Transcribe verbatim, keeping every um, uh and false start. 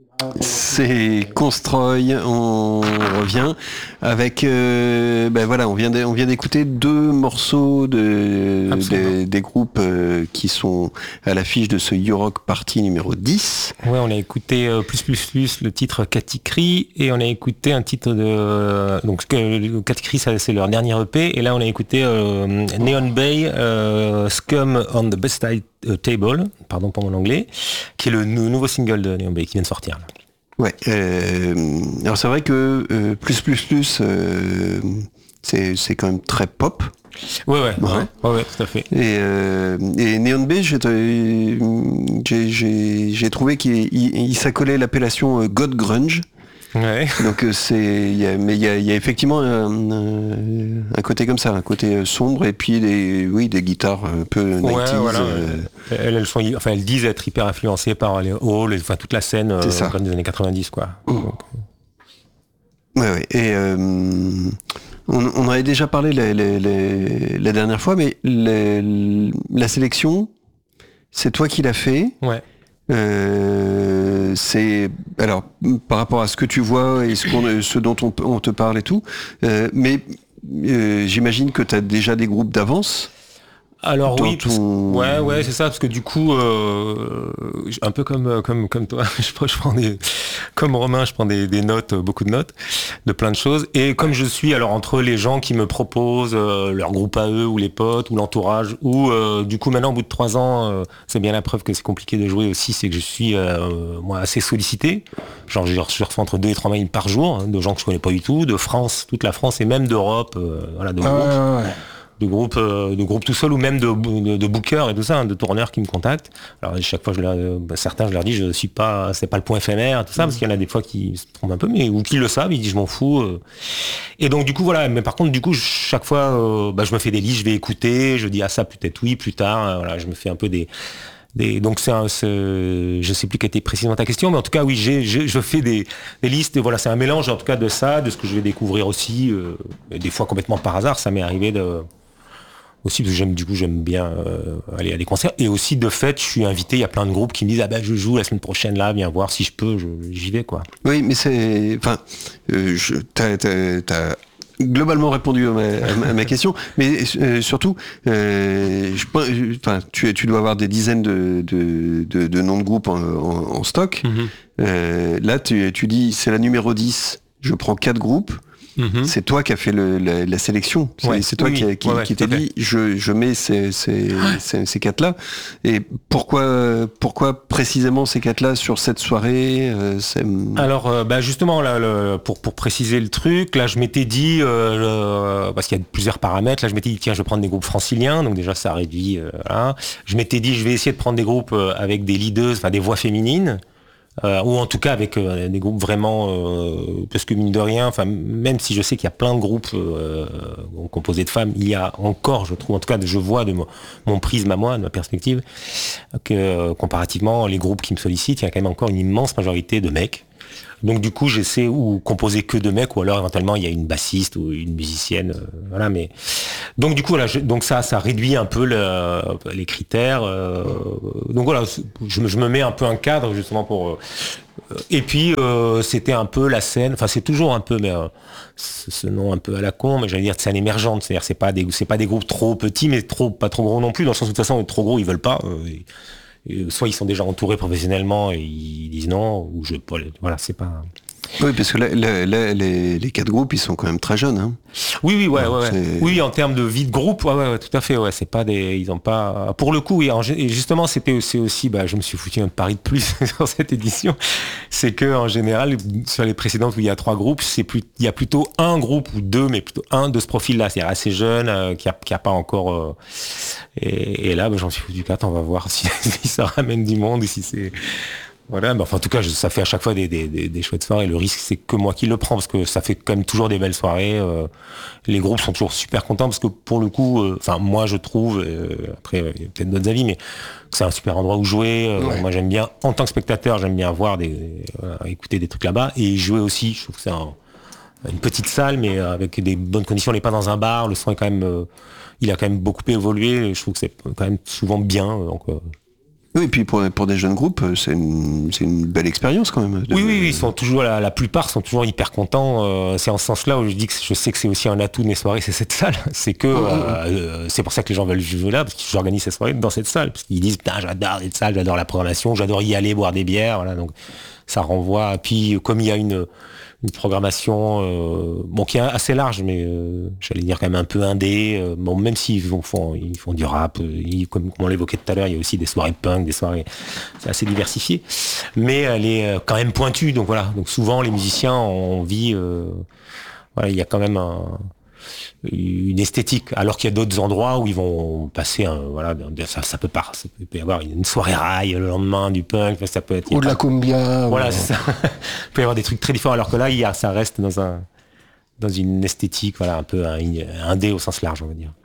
C'est Constroy, on revient avec, euh, ben voilà, on vient, de, on vient d'écouter deux morceaux de, des, des groupes euh, qui sont à l'affiche de ce You-Rock Party numéro dix. Ouais, on a écouté euh, plus plus plus le titre Katikri et on a écouté un titre de euh, donc Katikri, ça c'est leur dernier E P et là on a écouté euh, Neon Bay euh, Scum on the Best Table, pardon pour mon anglais, qui est le nou- nouveau single de Neon Bay qui vient de sortir. Là. Ouais. Euh, alors c'est vrai que euh, plus plus plus, euh, c'est c'est quand même très pop. Ouais ouais, ouais, ouais, ouais, ouais tout à fait. Et, euh, et Neon Bay, j'ai, j'ai, j'ai, j'ai trouvé qu'il il, il s'accolait l'appellation God Grunge. Ouais. Donc c'est, y a, mais il y a, y a effectivement un, un, un côté comme ça, un côté sombre et puis des, oui, des guitares un peu ouais, nineties. Voilà. Euh... Elles, elles sont, enfin elles disent être hyper influencées par les halls, enfin toute la scène euh, des années quatre-vingt-dix quoi. Mmh. Donc, ouais, ouais. Et euh, on, on avait déjà parlé les, les, les, la dernière fois, mais les, la sélection, c'est toi qui l'as fait. Ouais. Euh, c'est alors par rapport à ce que tu vois et ce, qu'on, ce dont on, on te parle et tout, euh, mais euh, j'imagine que tu as déjà des groupes d'avance. Alors oui, ton... ouais, ouais, c'est ça, parce que du coup, euh, un peu comme comme comme toi, je prends, je prends des, comme Romain, je prends des, des notes, beaucoup de notes, de plein de choses. Et comme je suis, alors entre les gens qui me proposent euh, leur groupe à eux ou les potes ou l'entourage, ou euh, du coup maintenant au bout de trois ans, euh, c'est bien la preuve que c'est compliqué de jouer aussi, c'est que je suis euh, moi assez sollicité. Genre je reçois entre deux et trois mails par jour hein, de gens que je connais pas du tout, de France, toute la France et même d'Europe, euh, voilà, de ah, groupes. Ouais, ouais. de groupes euh, de groupes tout seul ou même de, de, de bookers et tout ça, hein, de tourneurs qui me contactent. Alors chaque fois je leur, bah, certains je leur dis je suis pas, c'est pas le point éphémère tout ça, parce qu'il y en a des fois qui se trompent un peu, mais ou qui le savent, ils disent je m'en fous. Euh. Et donc du coup voilà, mais par contre du coup chaque fois euh, bah, je me fais des listes, je vais écouter, je dis ah ça peut-être oui plus tard, euh, voilà, je me fais un peu des Des, donc c'est, un, c'est je sais plus quelle était précisément ta question, mais en tout cas oui j'ai, j'ai je fais des, des listes et voilà c'est un mélange en tout cas de ça, de ce que je vais découvrir aussi, euh, et des fois complètement par hasard ça m'est arrivé de aussi parce que j'aime du coup j'aime bien euh, aller à des concerts et aussi de fait je suis invité, il y a plein de groupes qui me disent ah ben je joue la semaine prochaine là, viens voir si je peux, je, j'y vais quoi. Oui mais c'est enfin euh, je t'as, t'as, t'as globalement répondu à ma, à ma, à ma question, mais euh, surtout, euh, je, enfin, tu, tu dois avoir des dizaines de, de, de, de noms de groupes en, en, en stock. Mm-hmm. Euh, là, tu, tu dis, c'est la numéro dix, je prends quatre groupes. Mm-hmm. C'est toi qui as fait le, la, la sélection. C'est, ouais, c'est toi oui, qui, qui, ouais, qui t'es dit, je, je mets ces, ces, ouais. ces, ces quatre-là. Et pourquoi, pourquoi précisément ces quatre-là sur cette soirée euh, c'est... Alors, euh, bah justement, là, le, pour, pour préciser le truc, là, je m'étais dit, euh, le, parce qu'il y a plusieurs paramètres, là, je m'étais dit, tiens, je vais prendre des groupes franciliens, donc déjà, ça réduit. Euh, voilà. Je m'étais dit, je vais essayer de prendre des groupes avec des leaders, enfin des voix féminines. Euh, ou en tout cas avec euh, des groupes vraiment euh, parce que mine de rien, enfin même si je sais qu'il y a plein de groupes euh, composés de femmes, il y a encore, je trouve, en tout cas je vois de mon, mon prisme à moi, de ma perspective, que euh, comparativement les groupes qui me sollicitent, il y a quand même encore une immense majorité de mecs. Donc du coup j'essaie ou composer que de mecs ou alors éventuellement il y a une bassiste ou une musicienne, euh, voilà. Mais donc du coup voilà, je, donc ça ça réduit un peu le, les critères. Euh, donc voilà, je, je me mets un peu un cadre justement pour. Euh, et puis euh, c'était un peu la scène, enfin c'est toujours un peu, mais euh, ce, ce nom un peu à la con, mais j'allais dire de scène émergente, c'est-à-dire c'est pas des c'est pas des groupes trop petits mais trop pas trop gros non plus, dans le sens où de toute façon trop gros ils veulent pas. Euh, et, soit ils sont déjà entourés professionnellement et ils disent non, ou je voilà c'est pas. Oui, parce que là, là, là les, les quatre groupes ils sont quand même très jeunes. Hein. Oui, oui, ouais, ouais, ouais. Oui, en termes de vie de groupe, ouais, ouais, ouais, tout à fait. Ouais, c'est pas des, ils ont pas. Pour le coup, oui, et justement, c'était c'est aussi, bah, je me suis foutu un pari de plus sur cette édition, c'est que en général, sur les précédentes où il y a trois groupes, c'est plus, il y a plutôt un groupe ou deux, mais plutôt un de ce profil-là, c'est-à-dire assez jeune, euh, qui a, qui a pas encore. Euh, et, et là, bah, j'en suis foutu quatre. On va voir si, si ça ramène du monde et si c'est. Voilà, mais enfin, en tout cas, je, ça fait à chaque fois des, des, des, des chouettes soirées. Le risque, c'est que moi qui le prends, parce que ça fait quand même toujours des belles soirées. Euh, les groupes sont toujours super contents, parce que pour le coup, enfin, euh, moi, je trouve, euh, après, il y a peut-être d'autres avis, mais c'est un super endroit où jouer. Euh, ouais. Moi, j'aime bien, en tant que spectateur, j'aime bien voir des, euh, écouter des trucs là-bas, et jouer aussi. Je trouve que c'est un, une petite salle, mais avec des bonnes conditions. On n'est pas dans un bar, le son est quand même, euh, il a quand même beaucoup évolué. Je trouve que c'est quand même souvent bien. Donc, euh, Oui, et puis pour, pour des jeunes groupes, c'est une, c'est une belle expérience quand même. De... Oui, oui, ils sont toujours, la, la plupart sont toujours hyper contents. Euh, c'est en ce sens-là où je dis que je sais que c'est aussi un atout de mes soirées, c'est cette salle. C'est que oh, euh, euh, c'est pour ça que les gens veulent jouer là, parce que j'organise ces soirées dans cette salle. Parce qu'ils disent, putain, j'adore cette salle, j'adore la programmation, j'adore y aller, boire des bières. Voilà, donc ça renvoie. Puis comme il y a une, une programmation euh, bon, qui est assez large, mais euh, j'allais dire quand même un peu indé. Euh, bon, même s'ils font, font, ils font du rap, ils, comme, comme on l'évoquait tout à l'heure, il y a aussi des soirées punk, des soirées... C'est assez diversifié, mais elle est quand même pointue. Donc voilà. Donc souvent les musiciens ont envie, euh, voilà, il y a quand même un, une esthétique. Alors qu'il y a d'autres endroits où ils vont passer, un, voilà, ça, ça peut pas, ça peut y avoir une soirée rail le lendemain du punk, ça peut être. Ou de la cumbia. Voilà, ou... c'est ça. Il peut y avoir des trucs très différents. Alors que là, il y a, ça reste dans un, dans une esthétique, voilà, un peu un, un indé au sens large, on va dire.